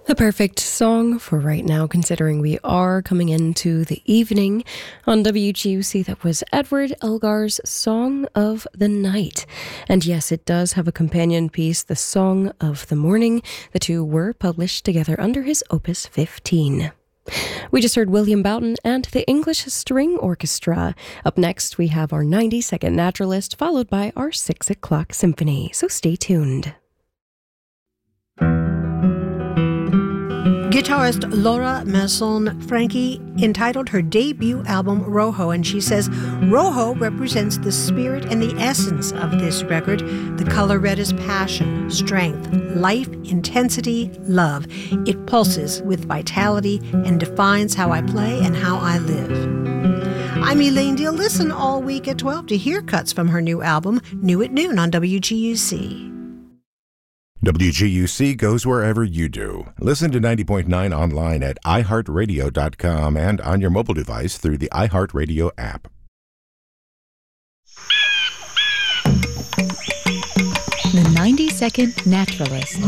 The perfect song for right now, considering we are coming into the evening. On WGUC, that was Edward Elgar's Song of the Night. And yes, it does have a companion piece, The Song of the Morning. The two were published together under his Opus 15. We just heard William Boughton and the English String Orchestra. Up next, we have our 90-second Naturalist, followed by our 6 o'clock symphony. So stay tuned. Guitarist Laura Masson-Franchi entitled her debut album Rojo, and she says Rojo represents the spirit and the essence of this record. The color red is passion, strength, life, intensity, love. It pulses with vitality and defines how I play and how I live. I'm Elaine Deal. Listen all week at 12 to hear cuts from her new album, New at Noon on WGUC. WGUC goes wherever you do. Listen to 90.9 online at iHeartRadio.com and on your mobile device through the iHeartRadio app. The 90-second Naturalist.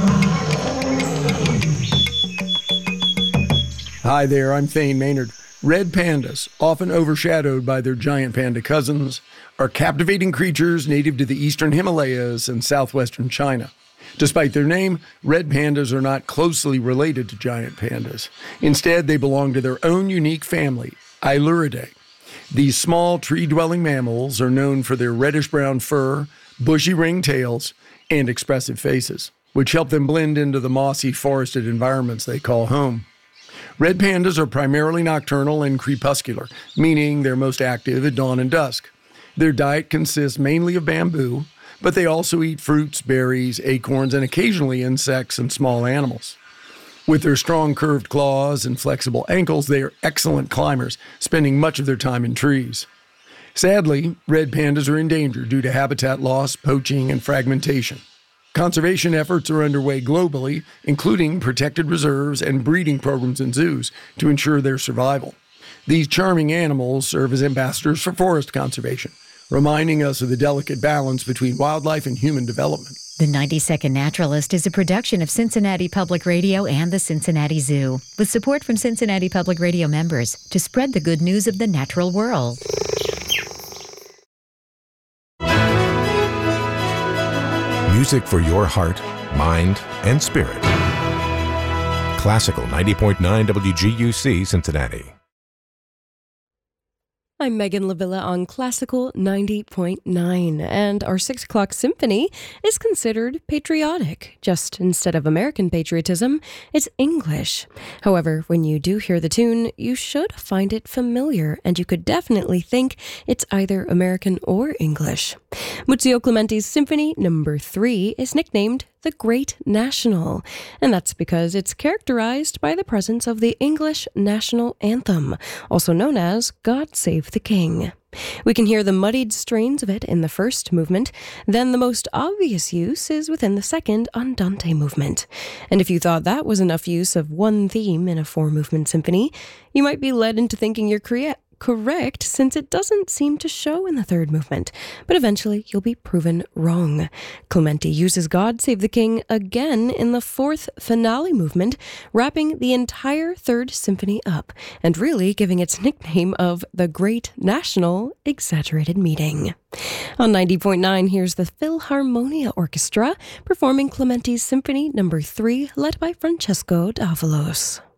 Hi there, I'm Thane Maynard. Red pandas, often overshadowed by their giant panda cousins, are captivating creatures native to the eastern Himalayas and southwestern China. Despite their name, red pandas are not closely related to giant pandas. Instead, they belong to their own unique family, Ailuridae. These small tree-dwelling mammals are known for their reddish-brown fur, bushy ringed tails, and expressive faces, which help them blend into the mossy forested environments they call home. Red pandas are primarily nocturnal and crepuscular, meaning they're most active at dawn and dusk. Their diet consists mainly of bamboo, but they also eat fruits, berries, acorns, and occasionally insects and small animals. With their strong curved claws and flexible ankles, they are excellent climbers, spending much of their time in trees. Sadly, red pandas are in danger due to habitat loss, poaching, and fragmentation. Conservation efforts are underway globally, including protected reserves and breeding programs in zoos to ensure their survival. These charming animals serve as ambassadors for forest conservation, reminding us of the delicate balance between wildlife and human development. The 90-second Naturalist is a production of Cincinnati Public Radio and the Cincinnati Zoo, with support from Cincinnati Public Radio members to spread the good news of the natural world. Music for your heart, mind, and spirit. Classical 90.9 WGUC Cincinnati. I'm Megan Lavilla on Classical 90.9, and our 6 o'clock symphony is considered patriotic. Just instead of American patriotism, it's English. However, when you do hear the tune, you should find it familiar, and you could definitely think it's either American or English. Muzio Clementi's Symphony No. 3 is nicknamed the Great National, and that's because it's characterized by the presence of the English national anthem, also known as God Save the King. We can hear the muddied strains of it in the first movement, then the most obvious use is within the second Andante movement. And if you thought that was enough use of one theme in a 4-movement symphony, you might be led into thinking you're correct, since it doesn't seem to show in the third movement, but eventually you'll be proven wrong. Clementi uses God Save the King again in the 4th finale movement, wrapping the entire 3rd symphony up, and really giving its nickname of the Great National Exaggerated Meeting. On 90.9, here's the Philharmonia Orchestra performing Clementi's Symphony No. 3, led by Francesco Davalos.